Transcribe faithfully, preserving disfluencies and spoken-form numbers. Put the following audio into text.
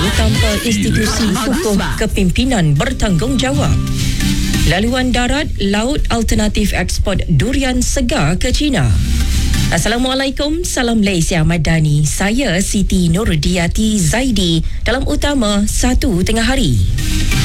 tanpa institusi hukum kepimpinan bertanggungjawab. Laluan darat, laut alternatif ekspor durian segar ke China. Assalamualaikum, salam Malaysia Madani. Saya Siti Nurdiati Zaidi dalam utama satu tengah hari.